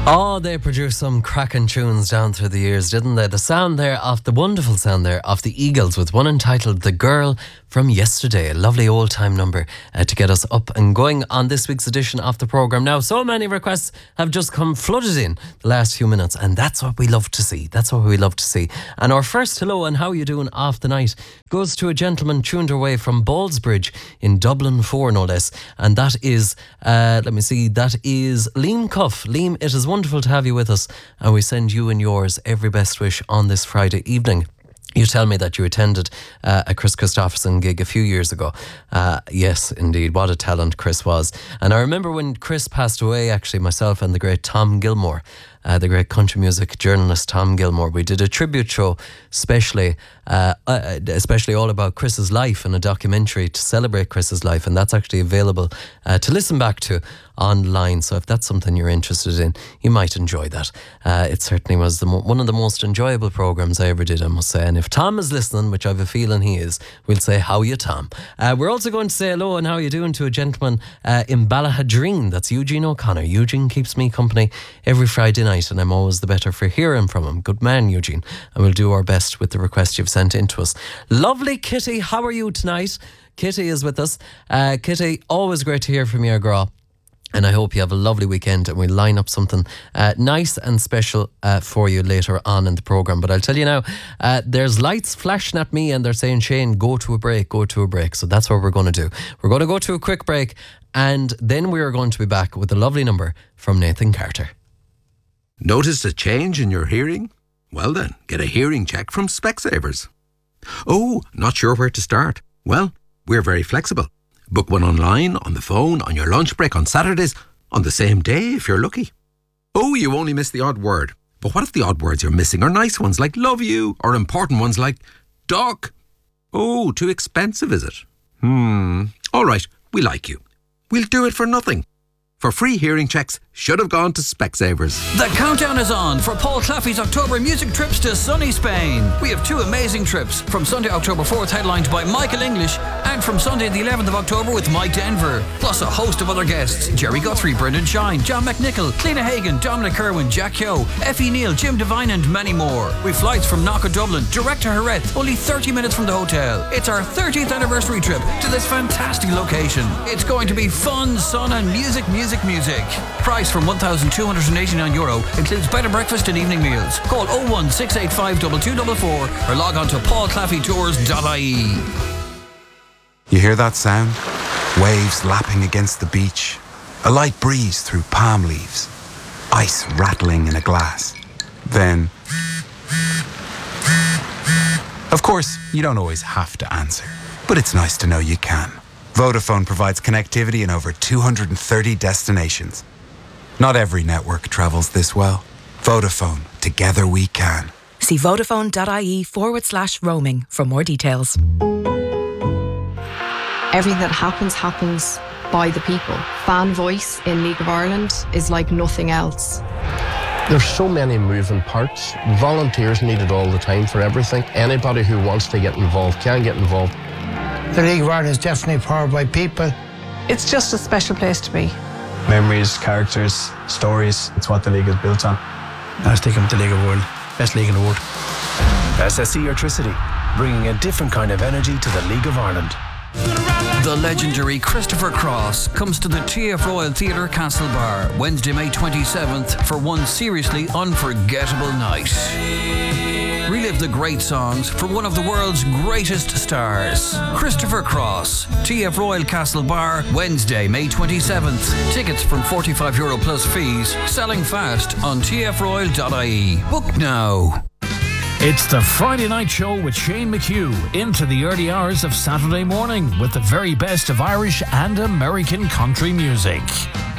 Oh, they produced some cracking tunes down through the years, didn't they? The wonderful sound there of the Eagles with one entitled The Girl from Yesterday. A lovely old-time number to get us up and going on this week's edition of the programme. Now, so many requests have just come flooded in the last few minutes, and that's what we love to see. And our first hello and how you doing off the night goes to a gentleman tuned away from Ballsbridge in Dublin 4, no less. And that is, that is Liam Cuff. Liam, it is wonderful to have you with us, and we send you and yours every best wish on this Friday evening. You tell me that you attended a Chris Christopherson gig a few years ago. Yes, indeed. What a talent Chris was. And I remember when Chris passed away, actually, myself and the great Tom Gilmore, the great country music journalist Tom Gilmore, we did a tribute show especially all about Chris's life, and a documentary to celebrate Chris's life, and that's actually available to listen back to online. So if that's something you're interested in, you might enjoy that. It certainly was one of the most enjoyable programmes I ever did, I must say. And if Tom is listening, which I have a feeling he is, we'll say, how you, Tom? We're also going to say hello and how you doing to a gentleman in Ballahadreen. That's Eugene O'Connor. Eugene keeps me company every Friday night, and I'm always the better for hearing from him. Good man, Eugene. And we'll do our best with the request you've sent in to us. Lovely Kitty, how are you tonight? Kitty is with us. Kitty, always great to hear from you, girl. And I hope you have a lovely weekend, and we'll line up something nice and special for you later on in the programme. But I'll tell you now, there's lights flashing at me and they're saying, Shane, go to a break. So that's what we're going to do. We're going to go to a quick break, and then we are going to be back with a lovely number from Nathan Carter. Noticed a change in your hearing? Well then, get a hearing check from Specsavers. Oh, not sure where to start? Well, we're very flexible. Book one online, on the phone, on your lunch break, on Saturdays, on the same day if you're lucky. Oh, you only missed the odd word. But what if the odd words you're missing are nice ones like love you, or important ones like duck? Oh, too expensive, is it? All right, we like you. We'll do it for nothing. For free hearing checks, should have gone to Specsavers. The countdown is on for Paul Claffey's October music trips to sunny Spain. We have two amazing trips, from Sunday, October 4th, headlined by Michael English, and from Sunday the 11th of October with Mike Denver, plus a host of other guests: Jerry Guthrie, Brendan Shine, John McNichol, Cliona Hagan, Dominic Irwin, Jack Yo, Effie Neal, Jim Devine, and many more. With flights from Knock Dublin, direct to Jerez, only 30 minutes from the hotel. It's our 30th anniversary trip to this fantastic location. It's going to be fun, sun, and music. Price from €1,289, includes bed and breakfast and evening meals. Call 01685 2244 or log on to paulclaffeytours.ie. You hear that sound? Waves lapping against the beach. A light breeze through palm leaves. Ice rattling in a glass. Then, of course, you don't always have to answer, but it's nice to know you can. Vodafone provides connectivity in over 230 destinations. Not every network travels this well. Vodafone, together we can. See vodafone.ie/roaming for more details. Everything that happens by the people. Fan voice in League of Ireland is like nothing else. There's so many moving parts. Volunteers need it all the time for everything. Anybody who wants to get involved can get involved. The League of Ireland is definitely powered by people. It's just a special place to be. Memories, characters, stories. It's what the league is built on. I stick with the League of the World. Best league in the world. SSE Electricity, bringing a different kind of energy to the League of Ireland. The legendary Christopher Cross comes to the TF Royal Theatre Castlebar Wednesday, May 27th for one seriously unforgettable night. Relive the great songs from one of the world's greatest stars. Christopher Cross, TF Royal Castlebar, Wednesday, May 27th. Tickets from €45 plus fees, selling fast on tfroyal.ie. Book now. It's the Friday Night Show with Shane McHugh into the early hours of Saturday morning with the very best of Irish and American country music.